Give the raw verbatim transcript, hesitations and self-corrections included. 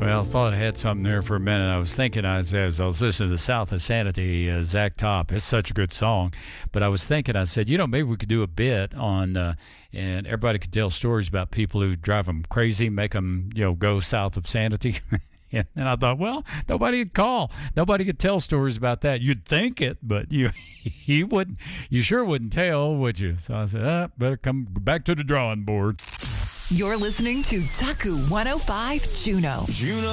Well, I thought I had something there for a minute. I was thinking, I was, as I was listening to the South of Sanity, uh, Zach Top. It's such a good song. But I was thinking, I said, you know, maybe we could do a bit on, uh, and everybody could tell stories about people who drive them crazy, make them, you know, go south of sanity. And I thought, well, nobody would call. Nobody could tell stories about that. You'd think it, but you you wouldn't. You sure wouldn't tell, would you? So I said, ah, better come back to the drawing board. You're listening to Taku one oh five Juno. Juno.